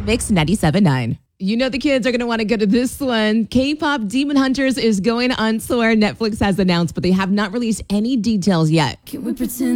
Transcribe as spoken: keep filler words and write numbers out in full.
Mix ninety-seven point nine. You know the kids are going to want to go to this one. K-pop Demon Hunters is going on tour. Netflix has announced, but they have not released any details yet. Can we pretend